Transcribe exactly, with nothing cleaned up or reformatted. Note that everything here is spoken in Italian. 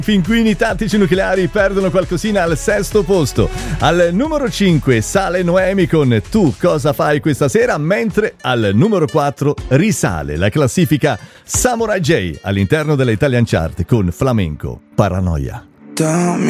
Pinguini tattici nucleari perdono qualcosina al sesto posto. Al numero cinque sale Noemi con Tu cosa fai questa sera, mentre al numero quattro risale la classifica Samurai J all'interno della Italian Chart con Flamenco Paranoia. Dammi